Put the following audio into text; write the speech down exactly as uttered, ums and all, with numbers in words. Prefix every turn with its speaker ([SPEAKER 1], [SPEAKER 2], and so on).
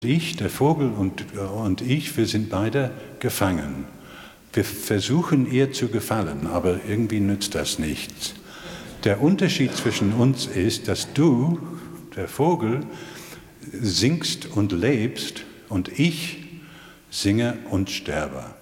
[SPEAKER 1] Ich, der Vogel und, und ich, wir sind beide gefangen. Wir versuchen ihr zu gefallen, aber irgendwie nützt das nichts. Der Unterschied zwischen uns ist, dass du, der Vogel, singst und lebst und ich singe und sterbe.